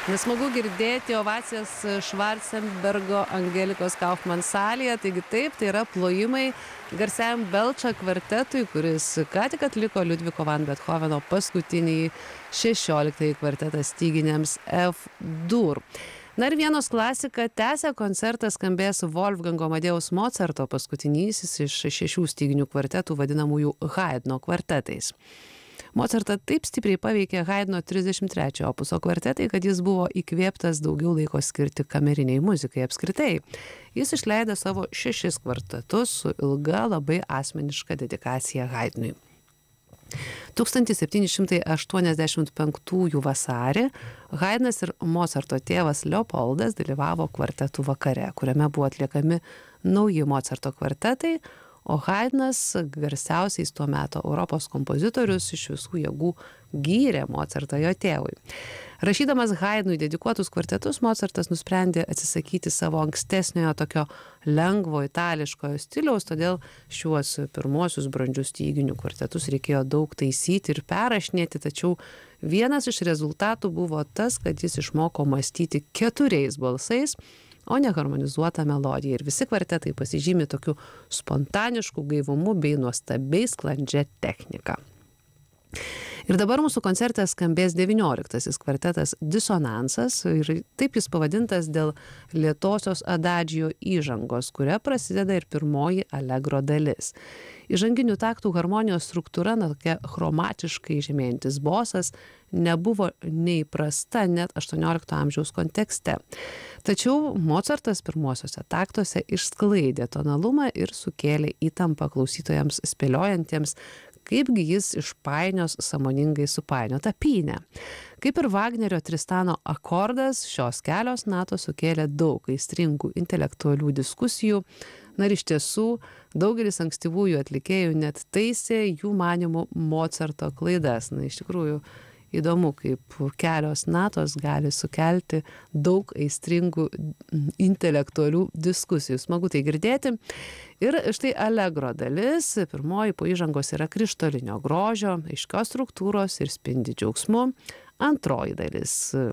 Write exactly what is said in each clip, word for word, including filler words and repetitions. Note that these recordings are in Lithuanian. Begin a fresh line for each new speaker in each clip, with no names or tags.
Nesmagu girdėti ovacijas Schwarzenbergo Angelikos Kaufman salėje, taigi taip, tai yra plojimai garsiajam Belča kvartetui, kuris ką tik atliko Liudviko van Bethoveno paskutinį šešioliktąjį kvartetą styginiams F-dur. Na ir Vienos klasika tęsia koncertą, skambės Wolfgango Amadėjaus Mocarto paskutinysis iš šešių styginių kvartetų vadinamųjų Haydno kvartetais. Mocartą taip stipriai paveikė Haydno trisdešimt trečiojo opuso kvartetai, kad jis buvo įkvėptas daugiau laiko skirti kameriniai muzikai apskritai. Jis išleido savo šešis kvartetus su ilga, labai asmeniška dedikacija Haydnui. tūkstantis septyni šimtai aštuoniasdešimt penktųjų vasarį Haydnas ir Mocarto tėvas Leopoldas dalyvavo kvartetų vakare, kuriame buvo atliekami nauji Mocarto kvartetai, o Haydnas, garsiausiais tuo metu Europos kompozitorius, iš visų jėgų gyrė Mocartą jo tėvui. Rašydamas Haydnui dedikuotus kvartetus, Mocartas nusprendė atsisakyti savo ankstesniojo tokio lengvo itališkojo stiliaus, todėl šiuos pirmuosius brandžius styginių kvartetus reikėjo daug taisyti ir perrašinėti, tačiau vienas iš rezultatų buvo tas, kad jis išmoko mąstyti keturiais balsais, o ne harmonizuota melodija. Ir visi kvartetai pasižymi tokiu spontanišku gaivumu bei nuostabiai sklandžia technika. Ir dabar mūsų koncerte skambės devynioliktasis kvartetas Disonansas, ir taip jis pavadintas dėl lėtosios adadžio įžangos, kuria prasideda ir pirmoji allegro dalis. Įžanginių taktų harmonijos struktūra, na, tokia chromatiškai žemėjantis bosas, nebuvo neįprasta net aštuoniolikto amžiaus kontekste. Tačiau Mocartas pirmuosiuose taktuose išsklaidė tonalumą ir sukėlė įtampą klausytojams spėliojantiems, kaipgi jis išpainios sąmoningai supainiotą pynę. Kaip ir Vagnerio Tristano akordas, šios kelios natos sukėlė daug aistringų intelektualių diskusijų. Na ir iš tiesų, daugelis ankstyvųjų atlikėjų net taisė jų manimų Mocarto klaidas. Na, iš tikrųjų, įdomu, kaip kelios natos gali sukelti daug aistringų intelektualių diskusijų. Smagu tai girdėti. Ir štai allegro dalis, pirmoji po įžangos yra krištolinio grožio, aiškios struktūros ir spindi džiaugsmu. Antroji dalis,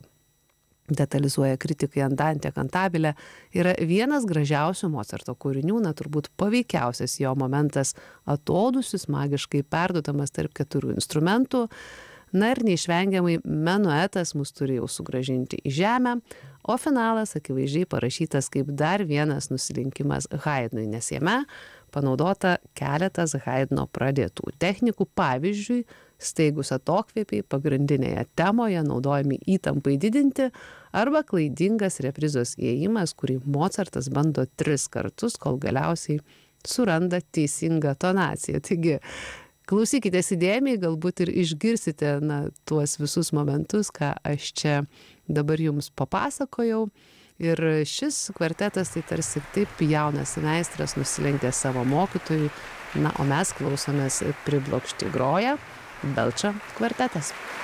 detalizuoja kritikai Andante Cantabile, yra vienas gražiausių Mocarto kūrinių, na turbūt paveikiausias jo momentas atodūsis, magiškai perduodamas tarp keturių instrumentų. Na ir neišvengiamai menuetas mus turi jau sugrąžinti į žemę, o finalas akivaizdžiai parašytas kaip dar vienas nusilenkimas Haydnui, nes jame panaudota keletas Haydno pradėtų technikų, pavyzdžiui, staigus atokvėpiai pagrindinėje temoje naudojami įtampai didinti arba klaidingas reprizos įėjimas, kurį Mocartas bando tris kartus, kol galiausiai suranda teisingą tonaciją. Taigi, klausykitės įdėmiai, galbūt ir išgirsite na, tuos visus momentus, ką aš čia dabar jums papasakojau. Ir šis kvartetas tai tarsi taip jaunas meistras nusilenkė savo mokytojui, na, o mes klausomės priblokšti groja Belča kvartetas.